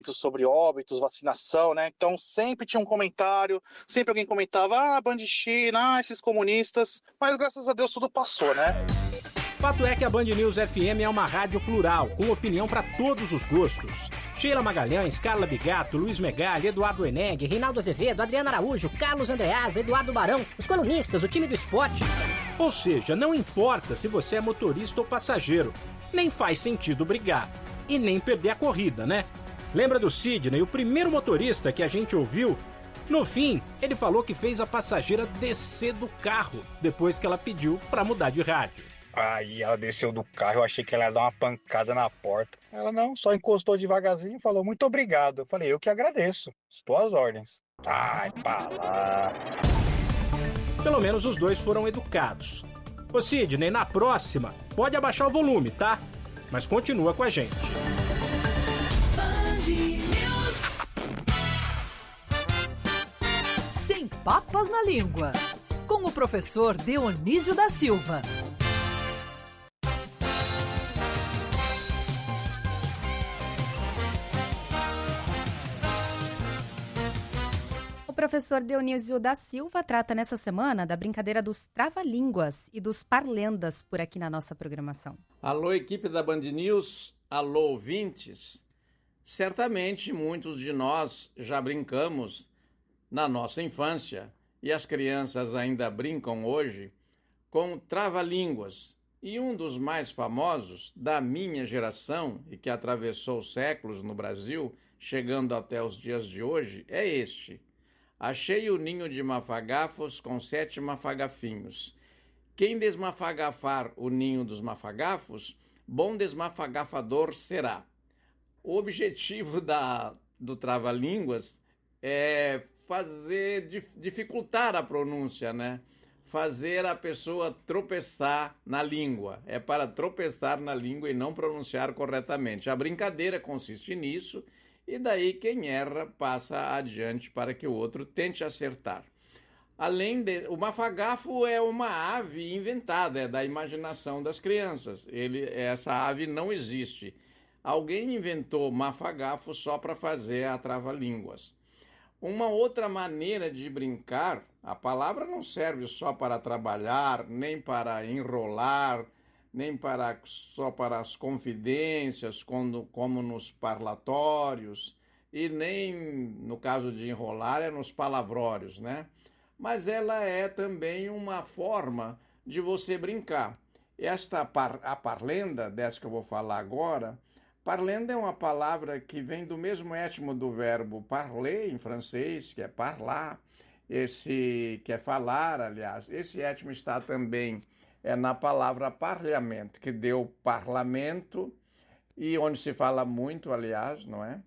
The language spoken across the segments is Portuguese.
sobre óbitos, vacinação, né? Então sempre tinha um comentário, sempre alguém comentava, Band China, esses comunistas, mas graças a Deus tudo passou, né? Fato é que a Band News FM é uma rádio plural, com opinião para todos os gostos. Sheila Magalhães, Carla Bigato, Luiz Megali, Eduardo Eneg, Reinaldo Azevedo, Adriana Araújo, Carlos Andreas, Eduardo Barão, os colunistas, o time do esporte. Ou seja, não importa se você é motorista ou passageiro, nem faz sentido brigar e nem perder a corrida, né? Lembra do Sidney, o primeiro motorista que a gente ouviu? No fim, ele falou que fez a passageira descer do carro depois que ela pediu para mudar de rádio. Aí ela desceu do carro, eu achei que ela ia dar uma pancada na porta. Ela não, só encostou devagarzinho e falou, muito obrigado. Eu falei, eu que agradeço, estou às ordens. Ai, pra lá. Pelo menos os dois foram educados. Ô Sidney, na próxima, pode abaixar o volume, tá? Mas continua com a gente. Sem papas na língua, com o professor Dionísio da Silva. O professor Dionísio da Silva trata nessa semana da brincadeira dos trava-línguas e dos parlendas por aqui na nossa programação. Alô, equipe da Band News, alô, ouvintes. Certamente muitos de nós já brincamos na nossa infância, e as crianças ainda brincam hoje, com trava-línguas. E um dos mais famosos da minha geração, e que atravessou séculos no Brasil, chegando até os dias de hoje, é este. Achei o ninho de mafagafos com 7 mafagafinhos. Quem desmafagafar o ninho dos mafagafos, bom desmafagafador será. O objetivo do trava-línguas é dificultar a pronúncia, né? Fazer a pessoa tropeçar na língua. É para tropeçar na língua e não pronunciar corretamente. A brincadeira consiste nisso, e daí quem erra passa adiante para que o outro tente acertar. O mafagafo é uma ave inventada, é da imaginação das crianças. Essa ave não existe. Alguém inventou mafagafo só para fazer a trava-línguas. Uma outra maneira de brincar, a palavra não serve só para trabalhar, nem para enrolar, nem só para as confidências, como nos parlatórios, e nem, no caso de enrolar, é nos palavrórios, né? Mas ela é também uma forma de você brincar. A parlenda, dessa que eu vou falar agora, parlenda é uma palavra que vem do mesmo étimo do verbo parler, em francês, que é parlar, que é falar, aliás. Esse étimo está também na palavra parlamento, que deu parlamento, e onde se fala muito, aliás, não é?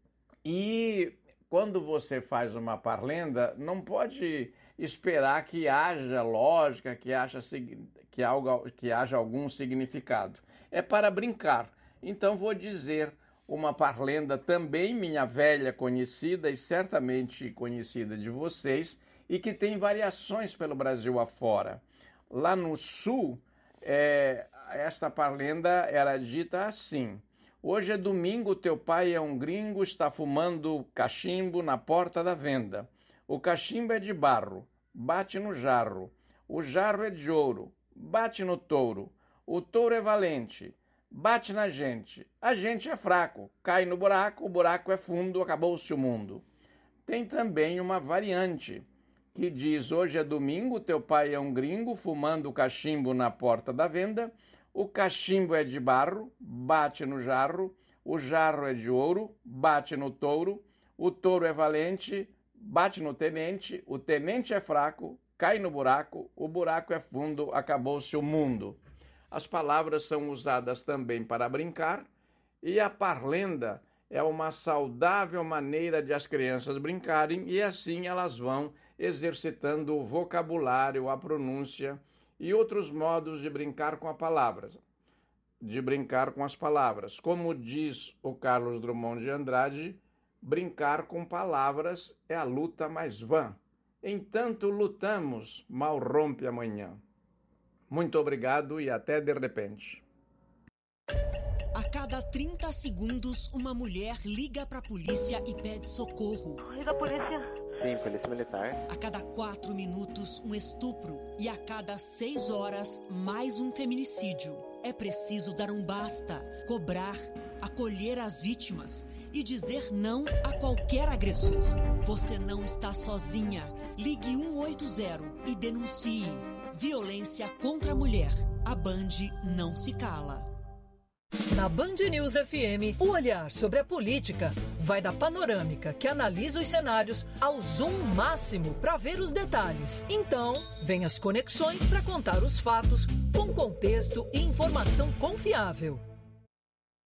E quando você faz uma parlenda, não pode esperar que haja lógica, que haja algum significado. É para brincar. Então vou dizer uma parlenda também minha velha conhecida e certamente conhecida de vocês, e que tem variações pelo Brasil afora. Lá no sul, esta parlenda era dita assim: hoje é domingo, teu pai é um gringo, está fumando cachimbo na porta da venda. O cachimbo é de barro, bate no jarro. O jarro é de ouro, bate no touro. O touro é valente, bate na gente. A gente é fraco, cai no buraco, o buraco é fundo, acabou-se o mundo. Tem também uma variante que diz: hoje é domingo, teu pai é um gringo, fumando cachimbo na porta da venda. O cachimbo é de barro, bate no jarro. O jarro é de ouro, bate no touro. O touro é valente, bate no tenente. O tenente é fraco, cai no buraco. O buraco é fundo, acabou-se o mundo. As palavras são usadas também para brincar, e a parlenda é uma saudável maneira de as crianças brincarem, e assim elas vão exercitando o vocabulário, a pronúncia e outros modos de brincar com as palavras. Como diz o Carlos Drummond de Andrade, brincar com palavras é a luta mais vã. Entanto lutamos, mal rompe amanhã. Muito obrigado e até de repente. A cada 30 segundos, uma mulher liga pra polícia e pede socorro. E da polícia? Sim, polícia militar. A cada 4 minutos, um estupro. E a cada 6 horas, mais um feminicídio. É preciso dar um basta, cobrar, acolher as vítimas e dizer não a qualquer agressor. Você não está sozinha. Ligue 180 e denuncie. Violência contra a mulher. A Band não se cala. Na Band News FM, o olhar sobre a política vai da panorâmica que analisa os cenários ao zoom máximo para ver os detalhes. Então, vem as conexões para contar os fatos com contexto e informação confiável.